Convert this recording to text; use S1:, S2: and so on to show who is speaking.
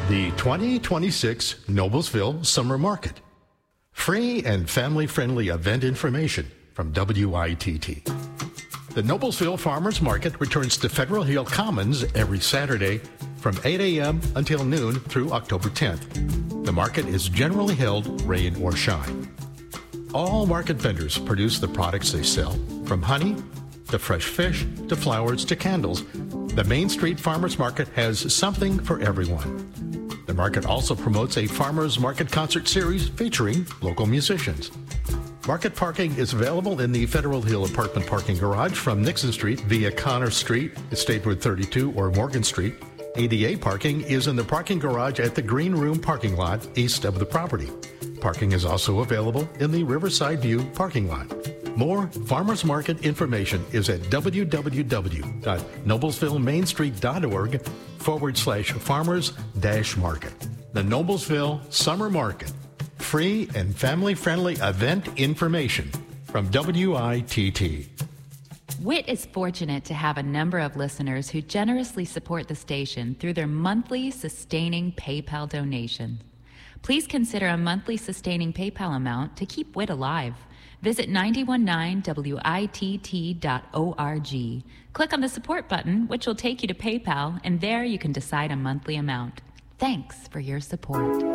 S1: The 2026 Noblesville Summer Market. Free and family-friendly event information from WITT. The Noblesville Farmers Market returns to Federal Hill Commons every Saturday from 8 a.m. until noon through October 10th. The market is generally held rain or shine. All market vendors produce the products they sell, from honey to fresh fish to flowers to candles. The Main Street Farmers Market has something for everyone. The market also promotes a farmers market concert series featuring local musicians. Market parking is available in the Federal Hill apartment parking garage from Nixon Street via Connor Street, Statewood 32, or Morgan Street. ADA parking is in the parking garage at the Green Room parking lot east of the property. Parking is also available in the Riverside View parking lot. More farmers market information is at www.noblesvillemainstreet.org/farmers-market. The Noblesville Summer Market. Free and family-friendly event information from WITT.
S2: WIT is fortunate to have a number of listeners who generously support the station through their monthly sustaining PayPal donation. Please consider a monthly sustaining PayPal amount to keep WIT alive. Visit 919witt.org. Click on the support button, which will take you to PayPal, and there you can decide a monthly amount. Thanks for your support.